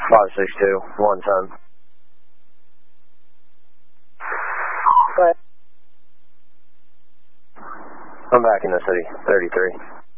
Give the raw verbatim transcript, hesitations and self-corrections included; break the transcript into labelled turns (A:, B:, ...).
A: five six two, one ten.
B: What?
A: I'm back in the city, thirty-three.